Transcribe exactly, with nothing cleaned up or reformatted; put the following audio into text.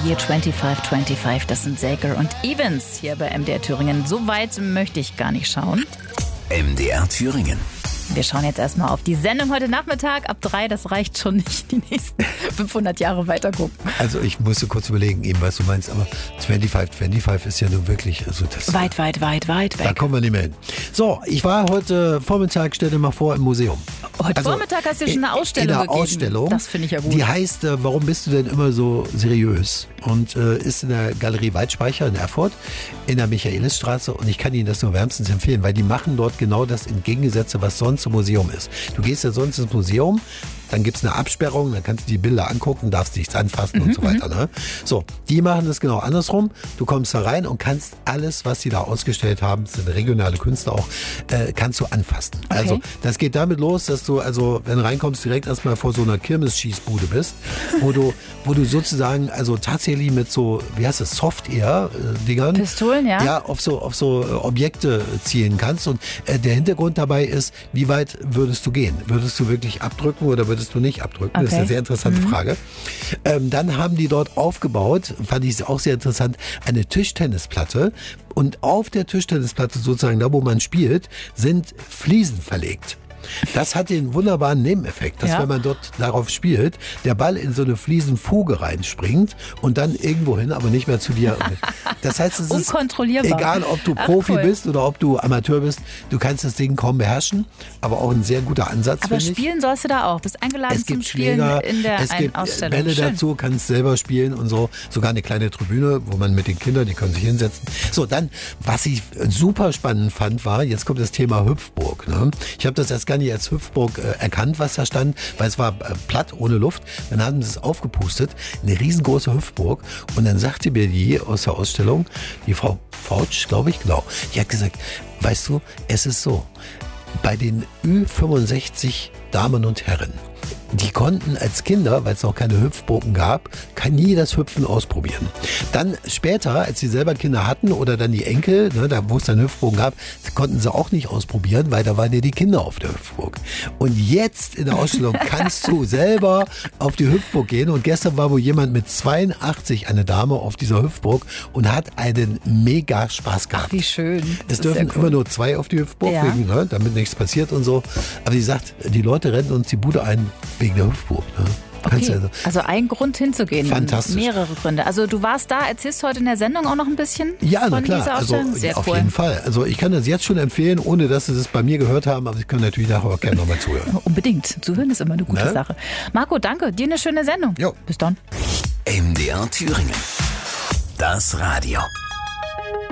Year fünfundzwanzig fünfundzwanzig. Das sind Sager und Evans hier bei M D R Thüringen. So weit möchte ich gar nicht schauen. M D R Thüringen. Wir schauen jetzt erstmal auf die Sendung heute Nachmittag ab drei. Das reicht schon nicht, die nächsten fünfhundert Jahre weiter gucken. Also ich musste kurz überlegen, eben was du meinst, aber fünfundzwanzig fünfundzwanzig ist ja nun wirklich... Also das, weit, weit, weit, weit weg. Da kommen wir nicht mehr hin. So, ich war heute Vormittag, stell dir mal vor, im Museum. Heute also, Vormittag hast du schon eine Ausstellung in einer gegeben. Ausstellung. Das finde ich ja gut. Die heißt, äh, warum bist du denn immer so seriös? Und äh, ist in der Galerie Weidspeicher in Erfurt, in der Michaelisstraße. Und ich kann Ihnen das nur wärmstens empfehlen, weil die machen dort genau das Entgegengesetzte, was sonst im Museum ist. Du gehst ja sonst ins Museum, dann gibt es eine Absperrung, dann kannst du die Bilder angucken, darfst nichts anfassen mhm, und so weiter. Ne? So, die machen das genau andersrum. Du kommst da rein und kannst alles, was sie da ausgestellt haben, das sind regionale Künstler auch, äh, kannst du anfassen. Okay. Also das geht damit los, dass du, also wenn du reinkommst, direkt erstmal vor so einer Kirmesschießbude bist, wo du, wo du sozusagen, also tatsächlich mit so, wie heißt es, Soft-Air-Dingern. Pistolen, ja. Ja, auf so, auf so Objekte zielen kannst. Und äh, der Hintergrund dabei ist, wie weit würdest du gehen? Würdest du wirklich abdrücken oder würdest du nicht abdrücken? Okay. Das ist eine sehr interessante mhm. Frage. Ähm, dann haben die dort aufgebaut, fand ich auch sehr interessant, eine Tischtennisplatte. Und auf der Tischtennisplatte sozusagen, da wo man spielt, sind Fliesen verlegt. Das hat den wunderbaren Nebeneffekt, dass ja. wenn man dort darauf spielt, der Ball in so eine Fliesenfuge reinspringt und dann irgendwo hin, aber nicht mehr zu dir. Das heißt, es ist egal, ob du Ach, Profi cool. bist oder ob du Amateur bist, du kannst das Ding kaum beherrschen, aber auch ein sehr guter Ansatz. Aber spielen sollst du da auch, bist eingeladen es zum gibt Spielen Schläger, in der es gibt Ausstellung. Bälle Schön. dazu, kannst selber spielen und so. Sogar eine kleine Tribüne, wo man mit den Kindern, die können sich hinsetzen. So, dann, was ich super spannend fand, war, jetzt kommt das Thema Hüpfburg. Ne? Ich habe das erst gar nicht als Hüpfburg äh, erkannt, was da stand, weil es war äh, platt, ohne Luft. Dann haben sie es aufgepustet, eine riesengroße Hüpfburg. Und dann sagte mir die aus der Ausstellung, die Frau Fautsch, glaube ich, genau, die hat gesagt, weißt du, es ist so, bei den Ü fünfundsechzig Damen und Herren, die konnten als Kinder, weil es noch keine Hüpfburgen gab, kann nie das Hüpfen ausprobieren. Dann später, als sie selber Kinder hatten oder dann die Enkel, ne, da wo es dann Hüpfburgen gab, konnten sie auch nicht ausprobieren, weil da waren ja die Kinder auf der Hüpfburg. Und jetzt in der Ausstellung kannst du selber auf die Hüpfburg gehen. Und gestern war wohl jemand mit zweiundachtzig, eine Dame, auf dieser Hüpfburg und hat einen mega Spaß gehabt. Ach, wie schön. Es dürfen cool. immer nur zwei auf die Hüpfburg, ja. wegen, ne, damit nichts passiert und so. Aber sie sagt, die Leute rennen uns die Bude ein wegen der Hüpfburg. Ne? Okay. Also, also ein Grund hinzugehen. Fantastisch. Mehrere Gründe. Also du warst da, erzählst du heute in der Sendung auch noch ein bisschen ja, von na klar. dieser Also, Ausstellung? Sehr ja, auf cool. jeden Fall. Also ich kann das jetzt schon empfehlen, ohne dass sie das bei mir gehört haben, aber sie können natürlich nachher auch gerne nochmal zuhören. Unbedingt. Zuhören ist immer eine gute ne? Sache. Marco, danke. Dir eine schöne Sendung. Jo. Bis dann. M D R Thüringen. Das Radio.